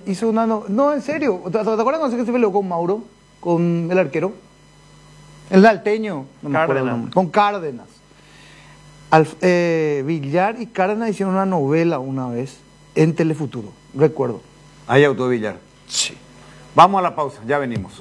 hizo una... No, en serio. ¿Te acuerdas cuando se peleó con Mauro? Con el arquero. El salteño. No me acuerdo el nombre. Con Cárdenas. Villar y Cárdenas hicieron una novela una vez en Telefuturo. Recuerdo. Ahí auto Villar. Sí. Vamos a la pausa, ya venimos.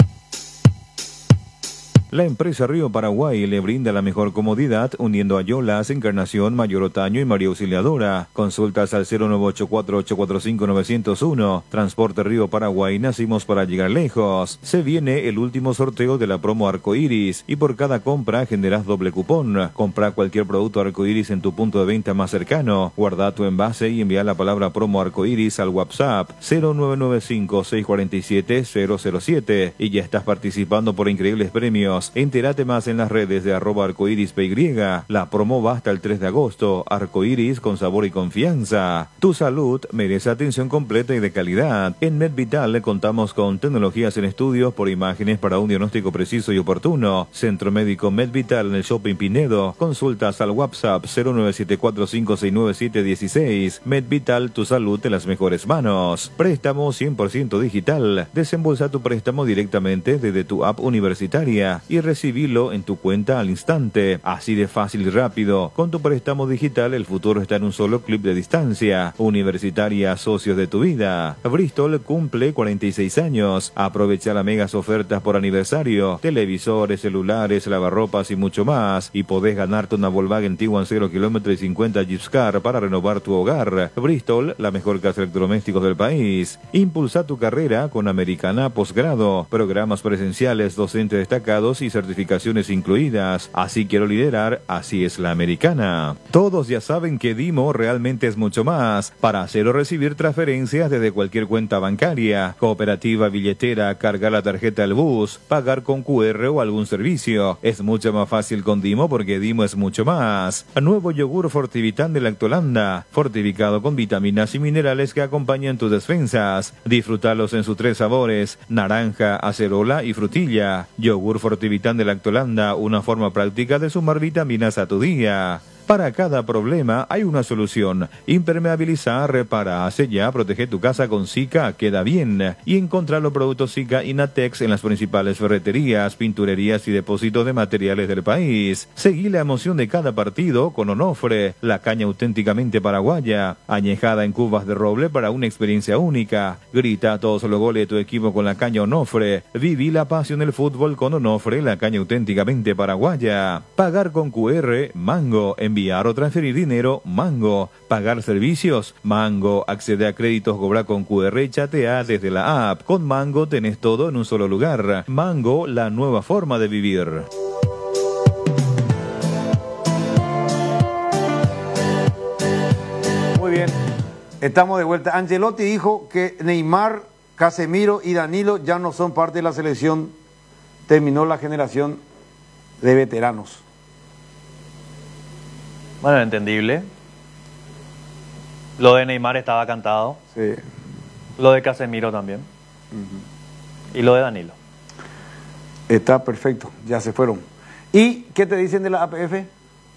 La empresa Río Paraguay le brinda la mejor comodidad uniendo a Yolas, Encarnación, Mayor Otaño y María Auxiliadora. Consultas al 0984845-901. Transporte Río Paraguay, nacimos para llegar lejos. Se viene el último sorteo de la promo Arcoiris y por cada compra generas doble cupón. Compra cualquier producto Arcoiris en tu punto de venta más cercano. Guarda tu envase y envía la palabra promo Arcoiris al WhatsApp 0995-647-007 y ya estás participando por increíbles premios. Entérate más en las redes de @arcoirispy. La promo va hasta el 3 de agosto. Arcoiris con sabor y confianza. Tu salud merece atención completa y de calidad. En MedVital le contamos con tecnologías en estudios por imágenes para un diagnóstico preciso y oportuno. Centro Médico MedVital en el Shopping Pinedo. Consultas al WhatsApp 09745697716. MedVital, tu salud en las mejores manos. Préstamo 100% digital. Desembolsa tu préstamo directamente desde tu app universitaria y recibilo en tu cuenta al instante. Así de fácil y rápido. Con tu préstamo digital el futuro está en un solo clip de distancia. Universitaria, socios de tu vida. Bristol cumple 46 años. Aprovecha las megas ofertas por aniversario. Televisores, celulares, lavarropas y mucho más. Y podés ganarte una Volkswagen Tiguan 0 km y 50 Jeep Car para renovar tu hogar. Bristol, la mejor casa de electrodomésticos del país. Impulsa tu carrera con Americana Posgrado. Programas presenciales, docentes destacados y certificaciones incluidas. Así quiero liderar, así es la Americana. Todos ya saben que Dimo realmente es mucho más. Para hacer o recibir transferencias desde cualquier cuenta bancaria, cooperativa, billetera, cargar la tarjeta al bus, pagar con QR o algún servicio. Es mucho más fácil con Dimo porque Dimo es mucho más. Nuevo yogur Fortivitán de Lactolanda, fortificado con vitaminas y minerales que acompañan tus defensas. Disfrútalos en sus 3 sabores: naranja, acerola y frutilla. Yogur Fortivitán de Lactolanda, una forma práctica de sumar vitaminas a tu día. Para cada problema hay una solución. Impermeabilizar, repara, sella, protege tu casa con Sika Queda Bien. Y encontrar los productos Sika Inatex en las principales ferreterías, pinturerías y depósitos de materiales del país. Seguí la emoción de cada partido con Onofre, la caña auténticamente paraguaya, añejada en cubas de roble para una experiencia única. Grita todos los goles de tu equipo con la caña Onofre. Viví la pasión del fútbol con Onofre, la caña auténticamente paraguaya. Pagar con QR, Mango. Enviar o transferir dinero, Mango. Pagar servicios, Mango. Accede a créditos, cobra con QR y chatea desde la app. Con Mango tenés todo en un solo lugar. Mango, la nueva forma de vivir. Muy bien, estamos de vuelta. Ancelotti dijo que Neymar, Casemiro y Danilo ya no son parte de la selección. Terminó la generación de veteranos. Bueno, entendible. Lo de Neymar estaba cantado. Sí. Lo de Casemiro también. Y lo de Danilo. Está perfecto, ya se fueron. ¿Y qué te dicen de la APF?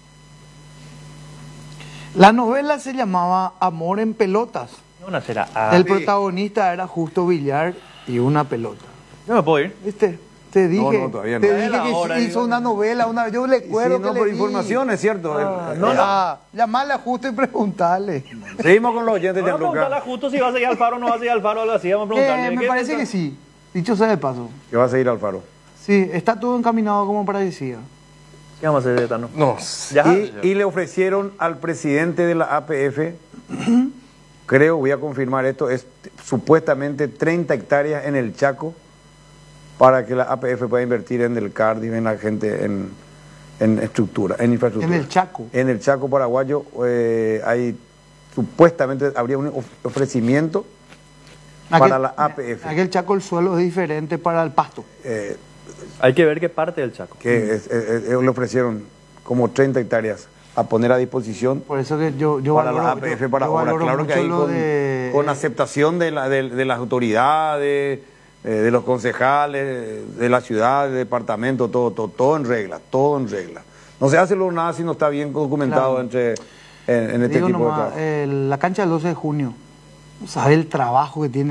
La novela se llamaba Amor en Pelotas. No será. El protagonista era Justo Villar y una pelota. Yo me puedo ir. ¿Viste? Te dije, No, todavía no. te dije que hizo una novela, yo le acuerdo Sí, que no, le por vi. información, es cierto. Llamarle a Justo y preguntarle. Seguimos con los oyentes de Vamos a preguntarle a Gianluca. Justo si va a seguir Alfaro o no va a seguir Alfaro, algo así. Vamos a preguntarle. Me parece que sí, dicho sea de paso. Que va a seguir Alfaro. Sí, está todo encaminado como parecía. ¿Qué vamos a hacer de Tano? No. Ya. Y le ofrecieron al presidente de la APF, creo, voy a confirmar esto, es supuestamente 30 hectáreas en el Chaco para que la APF pueda invertir en el Cardiff, en la gente, en estructura, en infraestructura. En el Chaco. En el Chaco paraguayo hay, supuestamente habría un ofrecimiento para la APF. Aquel Chaco el suelo es diferente para el pasto. Hay que ver qué parte del Chaco. Que le ofrecieron como 30 hectáreas a poner a disposición Por eso que yo para valoro, la APF para yo ahora. valoro Claro que mucho ahí lo de, con aceptación de las autoridades, de los concejales, de la ciudad, del departamento, todo en regla, todo en regla. No se hace nada si no está bien documentado Claro. en este digo tipo nomás, de trabajo. la cancha del 12 de junio, ¿sabe el trabajo que tiene?